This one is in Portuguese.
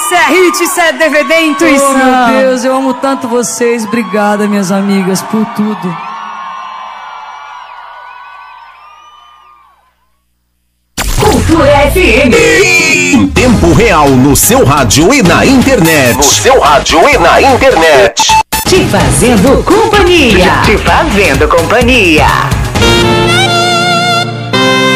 Isso é hit, isso é DVD, intuição. Oh, meu Deus, eu amo tanto vocês. Obrigada, minhas amigas, por tudo. Cultura FM. Em tempo real no seu rádio e na internet. No seu rádio e na internet. Te fazendo companhia. Te fazendo companhia.